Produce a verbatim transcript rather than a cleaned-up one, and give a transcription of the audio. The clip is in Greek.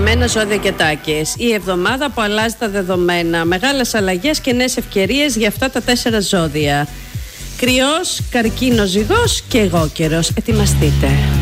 Αγαπημένα ζώδια και τάκες, η εβδομάδα που αλλάζει τα δεδομένα, μεγάλες αλλαγές και νέες ευκαιρίες για αυτά τα τέσσερα ζώδια. Κρυός, Καρκίνος, Ζυγός και Αιγόκερος. Ετοιμαστείτε.